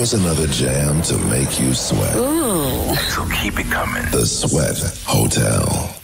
Here's another jam to make you sweat. Ooh. So keep it coming. The Sweat Hotel.